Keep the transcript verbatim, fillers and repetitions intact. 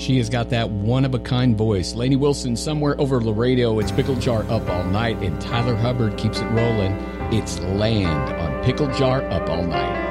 She has got that one-of-a-kind voice. Lainey Wilson, Somewhere Over Laredo. It's Pickle Jar Up All Night, and Tyler Hubbard keeps it rolling. It's Land on Pickle Jar Up All Night.